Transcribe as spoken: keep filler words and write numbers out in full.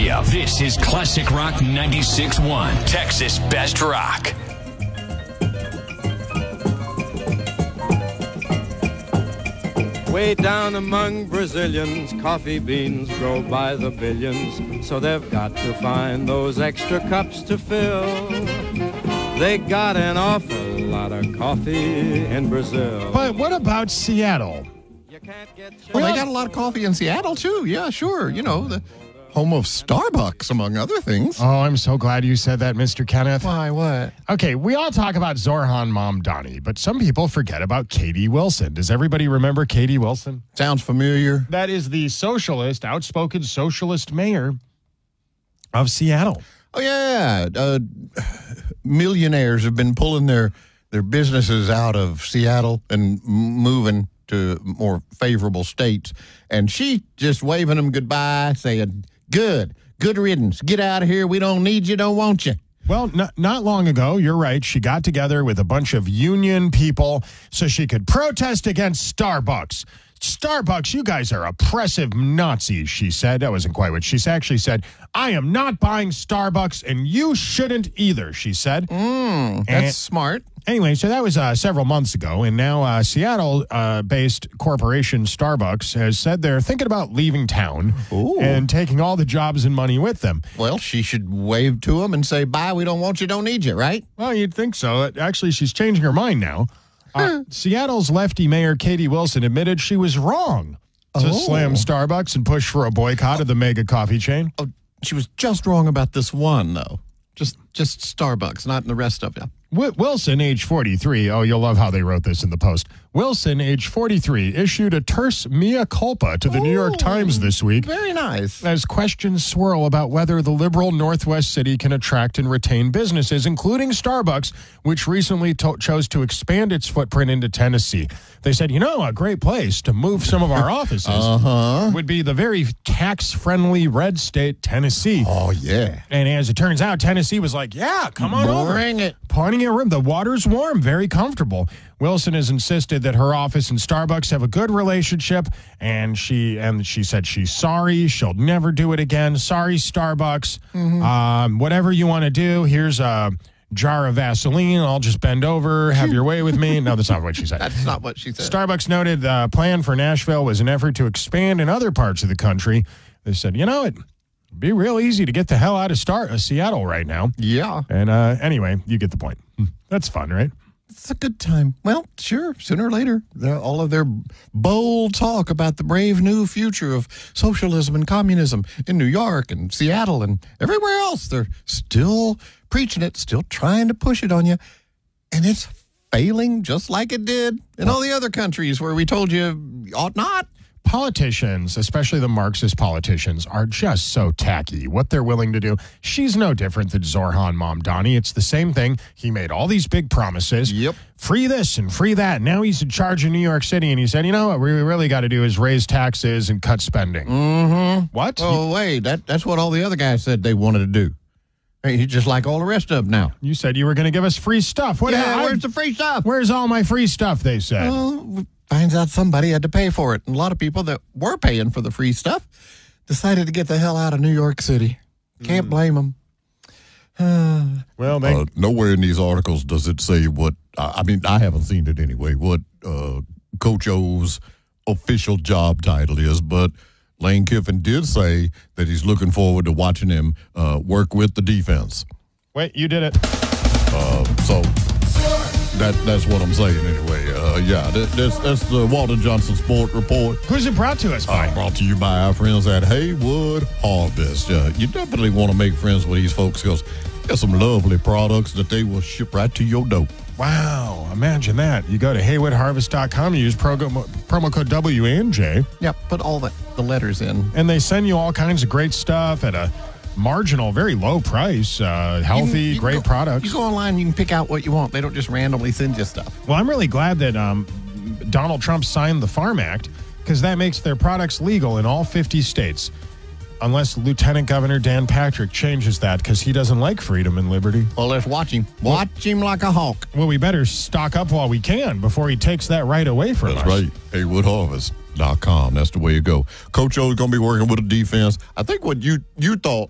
area. This is Classic Rock ninety-six point one, Texas Best Rock. Way down among Brazilians, coffee beans grow by the billions, so they've got to find those extra cups to fill. They got an awful lot of coffee in Brazil. But what about Seattle? You can't get Well, they got a lot of coffee in Seattle, too. Yeah, sure. You know, the home of Starbucks, among other things. Oh, I'm so glad you said that, Mister Kenneth. Why, what? Okay, we all talk about Zorhan Mamdani, but some people forget about Katie Wilson. Does everybody remember Katie Wilson? Sounds familiar. That is the socialist, outspoken socialist mayor of Seattle. Oh, yeah. Uh, millionaires have been pulling their, their businesses out of Seattle and moving to more favorable states. And she just waving them goodbye, saying, good, good riddance. Get out of here. We don't need you, don't want you. Well, not, not long ago, you're right, she got together with a bunch of union people so she could protest against Starbucks. Starbucks, you guys are oppressive Nazis, she said. That wasn't quite what she actually said. I am not buying Starbucks, and you shouldn't either, she said. Mm, that's And- smart. Anyway, so that was uh, several months ago, and now uh, Seattle-based uh, corporation Starbucks has said they're thinking about leaving town Ooh. and taking all the jobs and money with them. Well, she should wave to them and say, bye, we don't want you, don't need you, right? Well, you'd think so. Actually, she's changing her mind now. Uh, Seattle's lefty mayor, Katie Wilson, admitted she was wrong to Oh. slam Starbucks and push for a boycott of the mega coffee chain. Oh, she was just wrong about this one, though. Just just Starbucks, not in the rest of you. Wi- Wilson, age forty-three, oh, you'll love how they wrote this in the Post. Wilson, age forty-three, issued a terse mea culpa to the New York Times this week Very nice. as questions swirl about whether the liberal Northwest city can attract and retain businesses, including Starbucks, which recently to- chose to expand its footprint into Tennessee. They said, you know, a great place to move some of our offices Uh-huh. would be the very tax-friendly red state, Tennessee. Oh, yeah. And as it turns out, Tennessee was like, yeah, come on over. Bring it. Pointing at room. The water's warm, very comfortable. Wilson has insisted that her office and Starbucks have a good relationship, and she and she said she's sorry. She'll never do it again. Sorry, Starbucks. Mm-hmm. Um, whatever you want to do, here's a jar of Vaseline. I'll just bend over, have your way with me. No, that's not what she said. That's not what she said. Starbucks noted the plan for Nashville was an effort to expand in other parts of the country. They said, you know, it'd be real easy to get the hell out of Star- uh, Seattle right now. Yeah. And uh, anyway, you get the point. That's fun, right? It's a good time. Well, sure, sooner or later, they're- all of their bold talk about the brave new future of socialism and communism in New York and Seattle and everywhere else, they're still preaching it, still trying to push it on you, and it's failing just like it did in all the other countries where we told you ought not. Politicians, especially the Marxist politicians, are just so tacky. What they're willing to do. She's no different than Zorhan Mamdani. It's the same thing. He made all these big promises. Yep. Free this and free that. Now he's in charge of New York City, and he said, you know what we really got to do is raise taxes and cut spending. Mm-hmm. What? Oh, wait, that, that's what all the other guys said they wanted to do. Hey, he's just like all the rest of them now. You said you were going to give us free stuff. What? Yeah, I- where's the free stuff? Where's all my free stuff, they said. Well, finds out somebody had to pay for it. And a lot of people that were paying for the free stuff decided to get the hell out of New York City. Can't Mm. blame them. Well, they, Uh, nowhere in these articles does it say what, I I mean, I haven't seen it anyway, what uh, Coach O's official job title is, but Lane Kiffin did say that he's looking forward to watching him uh, work with the defense. wait, you did it. Uh, so that that's what I'm saying anyway. Uh, yeah, that, that's, that's the Walter Johnson Sport Report. Who's it brought to us by? Uh, brought to you by our friends at Haywood Harvest. Uh, you definitely want to make friends with these folks because there's some lovely products that they will ship right to your door. Wow, imagine that. You go to haywood harvest dot com, you use promo, promo code W and J, Yep, put all the, the letters in. and they send you all kinds of great stuff at a marginal, very low price, uh, healthy, You can- you can great go- products. You go online, you can pick out what you want. They don't just randomly send you stuff. Well, I'm really glad that um, Donald Trump signed the Farm Act because that makes their products legal in all fifty states. Unless Lieutenant Governor Dan Patrick changes that because he doesn't like freedom and liberty. Well, let's watch him. Watch him like a hawk. Well, we better stock up while we can before he takes that right away from That's us. right. haywood harvest dot com. That's the way you go. Coach O's going to be working with the defense. I think what you, you thought